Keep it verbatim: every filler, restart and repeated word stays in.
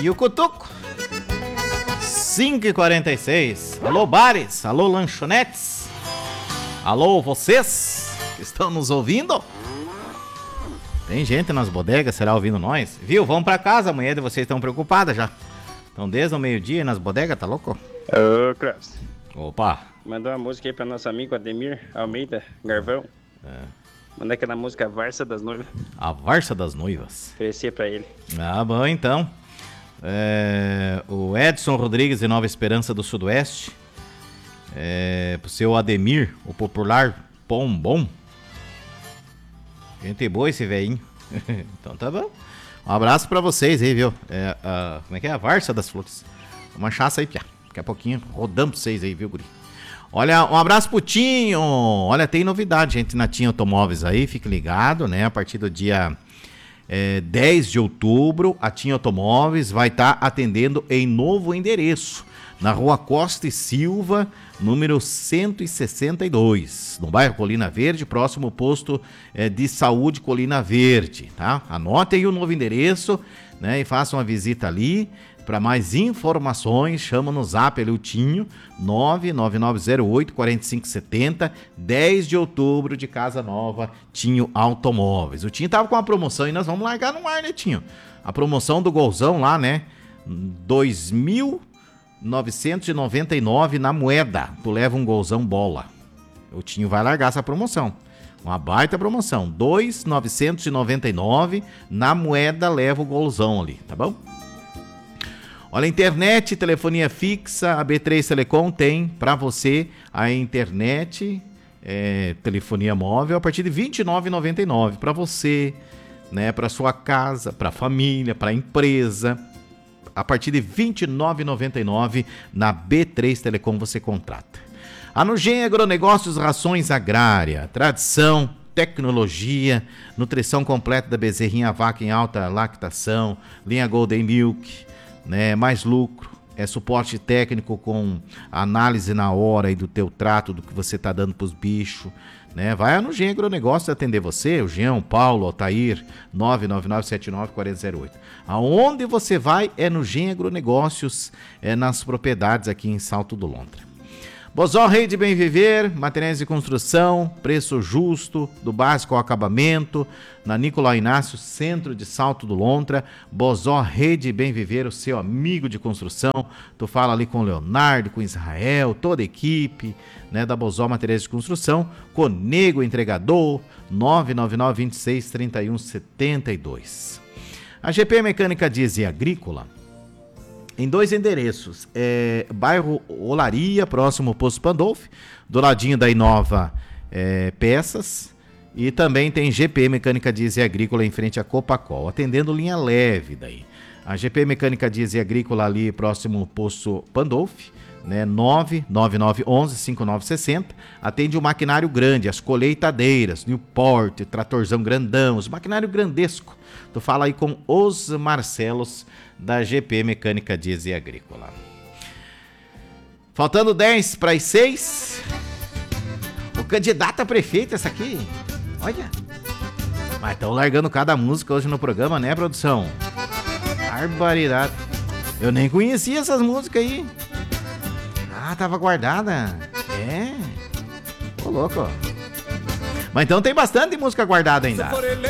E o cutuco? cinco e quarenta e seis. Alô, bares. Alô, lanchonetes. Alô, vocês que estão nos ouvindo? Tem gente nas bodegas, será ouvindo nós? Viu? Vamos pra casa, amanhã de vocês estão preocupadas já. Estão desde o meio-dia nas bodegas, tá louco? Ô, Kraus. Opa. Mandou uma música aí pra nosso amigo Ademir Almeida Garvão. É. Mandou aquela música Varsa das Noivas. A Varsa das Noivas. Oferecer pra ele. Ah, bom, então. É, o Edson Rodrigues de Nova Esperança do Sudoeste. É, pro seu Ademir, o popular Pombom. Gente boa esse velhinho. Então tá bom. Um abraço pra vocês aí, viu? É, a, como é que é? A Varsa das Flores. Uma chaça aí, piá. Daqui a pouquinho rodamos pra vocês aí, viu, guri? Olha, um abraço pro Tinho. Olha, tem novidade, gente, na Tinho Automóveis aí. Fique ligado, né? A partir do dia é, dez de outubro, a Tinho Automóveis vai estar tá atendendo em novo endereço. Na rua Costa e Silva, número cento e sessenta e dois, no bairro Colina Verde, próximo ao posto é, de saúde Colina Verde, tá? Anote aí o novo endereço, né? E faça uma visita ali. Para mais informações, chama no zap ali o Tinho, nove nove nove zero oito quatro cinco sete zero, dez de outubro de Casa Nova, Tinho Automóveis. O Tinho tava com uma promoção e nós vamos largar no ar, né, Tinho? A promoção do Golzão lá, né? dois mil novecentos e noventa e nove na moeda. Tu leva um Golzão bola. O Tinho vai largar essa promoção. Uma baita promoção. dois mil novecentos e noventa e nove na moeda leva o Golzão ali, tá bom? Olha, internet, telefonia fixa, a B três Telecom tem para você a internet, é, telefonia móvel a partir de vinte e nove reais e noventa e nove centavos para você, né, para sua casa, para a família, para a empresa. A partir de vinte e nove reais e noventa e nove centavos na B três Telecom você contrata. A Nugem Agronegócios Rações Agrária, tradição, tecnologia, nutrição completa da bezerrinha vaca em alta lactação, linha Golden Milk, né, mais lucro, é suporte técnico com análise na hora aí do teu trato, do que você tá dando pros bichos, né? Vai no Gen Agronegócio atender você, o Jean, o Paulo, o Altair, nove nove nove sete nove quatro zero oito. Aonde você vai é no Gen Agronegócios, é nas propriedades aqui em Salto do Lontra. Bozó Rei de Bem Viver, materiais de construção, preço justo, do básico ao acabamento, na Nicolau Inácio, centro de Salto do Lontra. Bozó Rei de Bem Viver, o seu amigo de construção. Tu fala ali com o Leonardo, com o Israel, toda a equipe, né, da Bozó Materiais de Construção. Conego Entregador, nove nove nove dois seis três um sete dois. A G P Mecânica Diesel e Agrícola, em dois endereços, é, bairro Olaria, próximo ao Posto Pandolfi, do ladinho da Inova é, Peças, e também tem G P Mecânica Diesel e Agrícola em frente a Copacol, atendendo linha leve daí. A G P Mecânica Diesel e Agrícola ali próximo ao Posto Pandolfi, né, nove nove nove um um cinco nove seis zero, atende o maquinário grande, as colheitadeiras, Newport, tratorzão grandão, os maquinário grandesco. Tu fala aí com os Marcelos da G P Mecânica Diesel e Agrícola. Faltando dez para as seis. O candidato a prefeito, essa aqui. Olha. Mas estão largando cada música hoje no programa, né, produção? Barbaridade. Eu nem conhecia essas músicas aí. Ah, tava guardada. É. Ô, louco. Mas então tem bastante música guardada ainda.